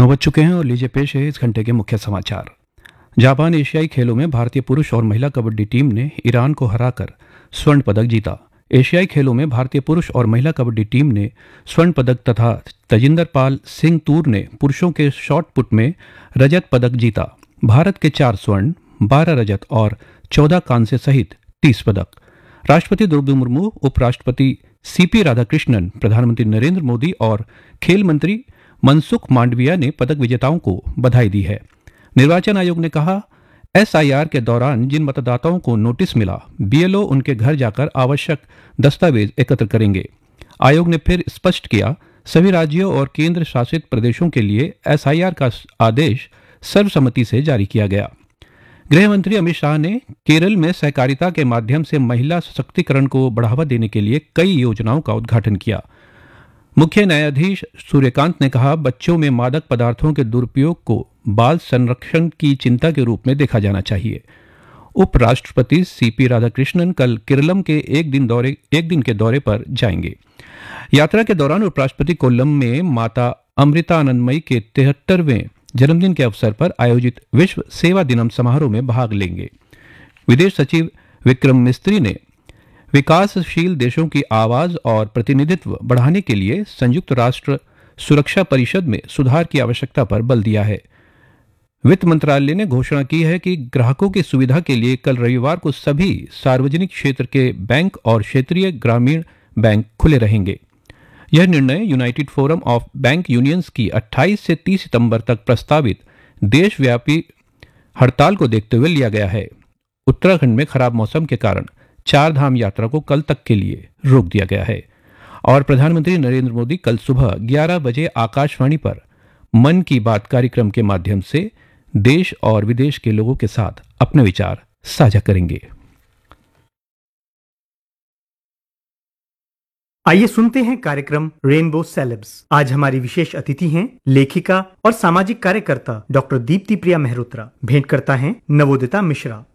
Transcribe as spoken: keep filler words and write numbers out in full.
नौ बज चुके हैं और लीजिए पेश है इस घंटे के मुख्य समाचार। जापान एशियाई खेलों में भारतीय पुरुष और महिला कबड्डी टीम ने ईरान को हराकर स्वर्ण पदक जीता। एशियाई खेलों में भारतीय पुरुष और महिला कबड्डी टीम ने स्वर्ण पदक तथा तजिंदर पाल सिंह तूर ने पुरुषों के शॉट पुट में रजत पदक जीता। भारत के चार स्वर्ण, बारह रजत और चौदह कांस्य सहित तीस पदक। राष्ट्रपति द्रौपदी मुर्मू, उपराष्ट्रपति सीपी राधाकृष्णन, प्रधानमंत्री नरेंद्र मोदी और खेल मंत्री मनसुख मांडविया ने पदक विजेताओं को बधाई दी है। निर्वाचन आयोग ने कहा, एसआईआर के दौरान जिन मतदाताओं को नोटिस मिला, बीएलओ उनके घर जाकर आवश्यक दस्तावेज एकत्र करेंगे। आयोग ने फिर स्पष्ट किया, सभी राज्यों और केंद्र शासित प्रदेशों के लिए एसआईआर का आदेश सर्वसम्मति से जारी किया गया। गृह मंत्री अमित शाह ने केरल में सहकारिता के माध्यम से महिला सशक्तिकरण को बढ़ावा देने के लिए कई योजनाओं का उद्घाटन किया। मुख्य न्यायाधीश सूर्यकांत ने कहा, बच्चों में मादक पदार्थों के दुरुपयोग को बाल संरक्षण की चिंता के रूप में देखा जाना चाहिए। उपराष्ट्रपति सीपी राधाकृष्णन कल केरलम के एक दिन दौरे एक दिन के दौरे पर जाएंगे। यात्रा के दौरान उपराष्ट्रपति कोल्लम में माता अमृतानंदमयी के तिहत्तरवें जन्मदिन के अवसर पर आयोजित विश्व सेवा दिनम समारोह में भाग लेंगे। विदेश सचिव विक्रम मिस्त्री ने विकासशील देशों की आवाज और प्रतिनिधित्व बढ़ाने के लिए संयुक्त राष्ट्र सुरक्षा परिषद में सुधार की आवश्यकता पर बल दिया है। वित्त मंत्रालय ने घोषणा की है कि ग्राहकों की सुविधा के लिए कल रविवार को सभी सार्वजनिक क्षेत्र के बैंक और क्षेत्रीय ग्रामीण बैंक खुले रहेंगे। यह निर्णय United forum of bank unions की अट्ठाईस से तीस सितंबर तक प्रस्तावित देशव्यापी हड़ताल को देखते हुए लिया गया है। उत्तराखंड में खराब मौसम के कारण चार धाम यात्रा को कल तक के लिए रोक दिया गया है। और प्रधानमंत्री नरेंद्र मोदी कल सुबह ग्यारह बजे आकाशवाणी पर मन की बात कार्यक्रम के माध्यम से देश और विदेश के लोगों के साथ अपने विचार साझा करेंगे। आइए सुनते हैं कार्यक्रम रेनबो सेलेब्स। आज हमारी विशेष अतिथि हैं लेखिका और सामाजिक कार्यकर्ता डॉक्टर दीप्ति प्रिया मेहरोत्रा। भेंट करता है नवोदिता मिश्रा।